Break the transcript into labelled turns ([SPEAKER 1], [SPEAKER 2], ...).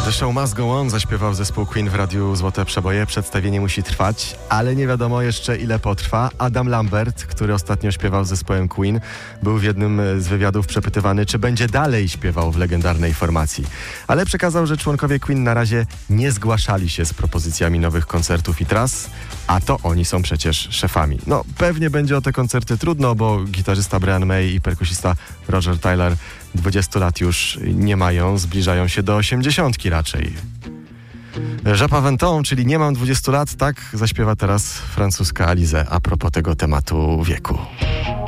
[SPEAKER 1] The Show Must Go On zaśpiewał zespół Queen w radiu Złote Przeboje. Przedstawienie musi trwać, ale nie wiadomo jeszcze ile potrwa. Adam Lambert, który ostatnio śpiewał z zespołem Queen, był w jednym z wywiadów przepytywany, czy będzie dalej śpiewał w legendarnej formacji. Ale przekazał, że członkowie Queen na razie nie zgłaszali się z propozycjami nowych koncertów i tras, a to oni są przecież szefami. No, pewnie będzie o te koncerty trudno, bo gitarzysta Brian May i perkusista Roger Taylor 20 lat już nie mają, zbliżają się do 80 raczej. Je pas 20 ans, czyli nie mam 20 lat, tak zaśpiewa teraz francuska Alizée a propos tego tematu wieku.